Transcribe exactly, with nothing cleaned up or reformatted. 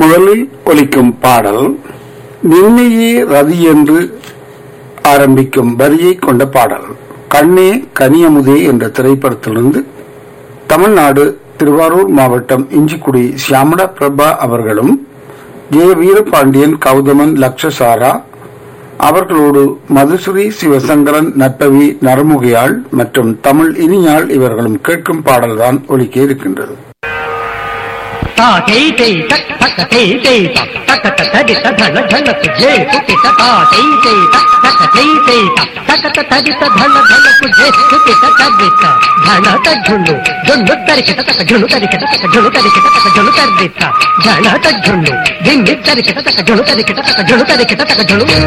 முதலில் ஒலிக்கும் பாடல் நின்னையே ரதி என்று ஆரம்பிக்கும் வரியை கொண்ட பாடல். கண்ணே கனியமுதே என்ற திரைப்படத்திலிருந்து தமிழ்நாடு திருவாரூர் மாவட்டம் இஞ்சிக்குடி சியாமளா பிரபா அவர்களும் ஜெய வீரபாண்டியன், கௌதமன், லக்ஷசாரா அவர்களோடு மதுஸ்ரீ, சிவசங்கரன், நட்பவி, நரமுகையாள் மற்றும் தமிழ் இனியாள் இவர்களும் கேட்கும் பாடல்தான் ஒலிக்க இருக்கின்றது. झुंडू